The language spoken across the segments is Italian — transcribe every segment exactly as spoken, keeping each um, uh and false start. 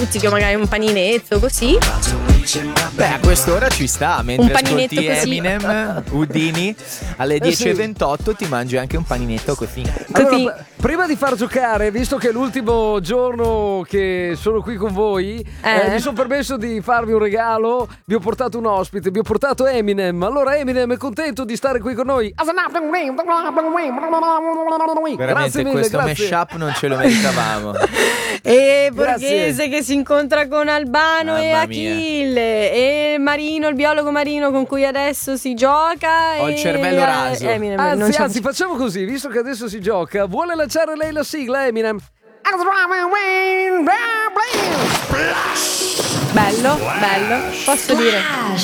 stuzzico, magari un paninetto così. Beh, a quest'ora ci sta, mentre Un paninetto ascolti così. Eminem, Houdini, alle dieci e ventotto ti mangi anche un paninetto così. Allora, Così. p- prima di far giocare, visto che è l'ultimo giorno che sono qui con voi, Eh? eh, mi sono permesso di farvi un regalo. Vi ho portato un ospite, vi ho portato Eminem. Allora, Eminem è contento di stare qui con noi. Veramente Grazie mille, questo grazie. mashup non ce lo meritavamo. E Grazie. Borghese che si incontra con Albano e Mamma mia. Achille e Marino, il biologo Marino con cui adesso si gioca. Ho e il cervello raso. Eminem, non Anzi, c'ho- anzi, facciamo così, visto che adesso si gioca, vuole lanciare lei la sigla, Eminem? Bello, bello, posso dire.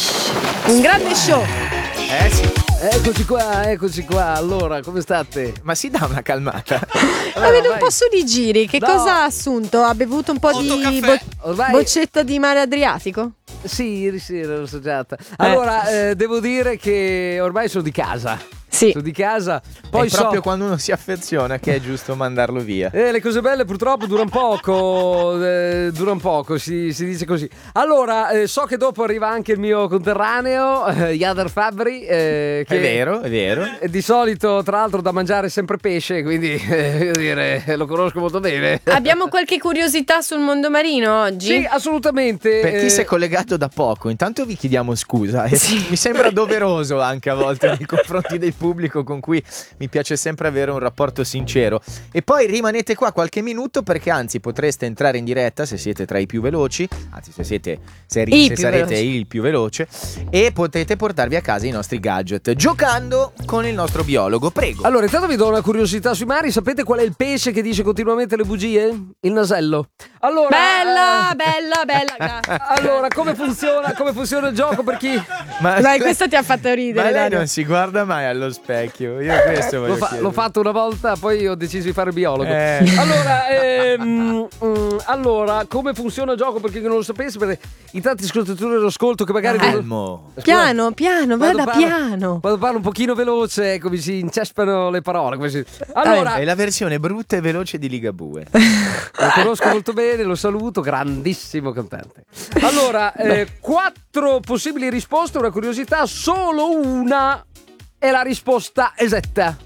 Un grande show. Eh sì, Eccoci qua, eccoci qua. Allora, come state? ma si dà una calmata. Avete un vai. po' su di giri, che No. cosa ha assunto? Ha bevuto un po' di Autocaffè. bo- Ormai- boccetta di mare Adriatico? Sì, ieri sera l'ho assaggiata. Allora, eh, devo dire che ormai sono di casa. Sì. Sono di casa. Poi Poi è proprio so. quando uno si affeziona che è giusto mandarlo via. Eh, le cose belle purtroppo durano poco, eh, durano poco, si, si dice così. Allora, eh, so che dopo arriva anche il mio conterraneo, eh, Jader Fabri, eh, che È vero, è vero. eh, di solito, tra l'altro, da mangiare sempre pesce, quindi eh, voglio dire, lo conosco molto bene. Abbiamo qualche curiosità sul mondo marino oggi? Sì, assolutamente. Per chi eh, si è collegato da poco, intanto vi chiediamo scusa. E mi sembra doveroso anche a volte nei confronti del pubblico con cui mi piace sempre avere un rapporto sincero. E poi rimanete qua qualche minuto perché anzi potreste entrare in diretta se siete tra i più veloci, anzi se siete se, ri- I se più sarete veloci. il più veloce e potete portarvi a casa i nostri gadget giocando con il nostro biologo. Prego. Allora, intanto vi do una curiosità sui mari. Sapete qual è il pesce che dice continuamente le bugie? Il nasello. Allora, Bella, eh, bella, bella, grazie. allora, come funziona, come funziona il gioco per chi? Ma Dai, lei- questo ti ha fatto ridere, Ma lei Dario. non si guarda mai allo specchio. Io questo voglio L'ho, fa- chiedere. l'ho fatto una volta, poi ho deciso di fare il biologo. Eh. Allora, ehm, mm, allora, come funziona il gioco per chi non lo sapesse? Per i tanti ascoltatori all'ascolto che magari non- Calmo. Piano, piano, Quando vada parlo- piano. Quando parlo un pochino veloce, ecco, mi si incespano le parole. come si- Allora, È la versione brutta e veloce di Ligabue. lo conosco molto bene, lo saluto, grandissimo cantante. Allora, eh, quattro possibili risposte, una curiosità, solo una è la risposta esatta.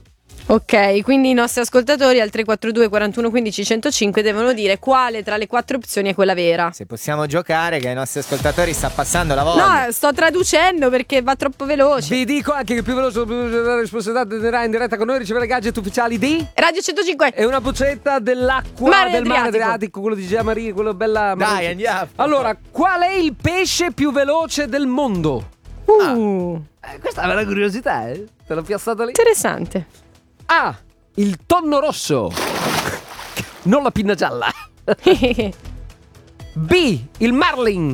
Ok, quindi i nostri ascoltatori al tre quattro due quarantuno quindici centocinque devono dire quale tra le quattro opzioni è quella vera. Se possiamo giocare, che ai nostri ascoltatori sta passando la voglia. No, sto traducendo perché va troppo veloce. Vi dico anche che più veloce la responsabilità tenderà in diretta con noi ricevere gadget ufficiali di Radio centocinque. e una boccetta dell'acqua Mare del mare Adriatico. Adriatico, quello di Giamaria, quello bella. Dai, andiamo. Allora, qual è il pesce più veloce del mondo? Uh, Eh, questa è una curiosità, eh? Te l'ho piazzata lì. interessante. A. Il tonno rosso. Non la pinna gialla. B. Il marlin.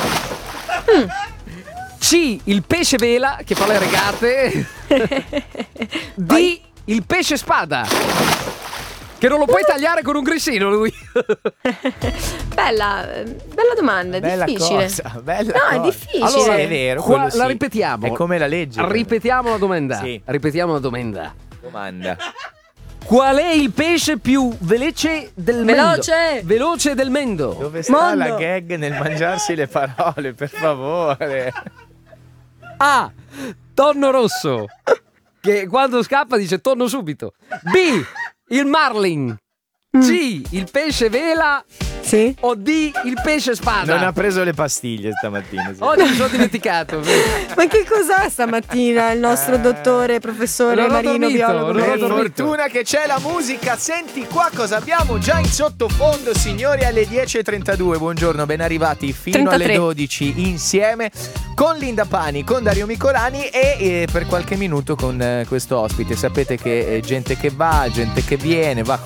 C. Il pesce vela che fa le regate. D. Il pesce spada. Che non lo puoi tagliare con un grissino lui. Bella, eh, bella domanda, è Bella difficile. cosa, bella No, è cosa. difficile. Allora, è vero, Qua- quello sì. la ripetiamo. È come la legge. Ripetiamo la domanda. Sì. Ripetiamo la domanda. Domanda. Qual è il pesce più veloce del Veloce! mendo? Veloce del mendo. Dove sta Mondo. la gag nel mangiarsi le parole, per favore? A. Tonno rosso. Che quando scappa dice tonno subito. B. Il marlin. C. Il pesce vela. Sì. O D. Il pesce spada. Non ha preso le pastiglie stamattina. sì. Oggi mi sono dimenticato. Ma che cos'ha stamattina il nostro dottore, professore Non ho Marino, dormito, biologo? non ho Per dormito. fortuna che c'è la musica, senti qua cosa abbiamo già in sottofondo, signori, alle dieci e trentadue. Buongiorno, ben arrivati fino trentatré. alle dodici insieme con Linda Pani, con Dario Micolani e eh, per qualche minuto con eh, questo ospite. Sapete che eh, gente che va, gente che viene, va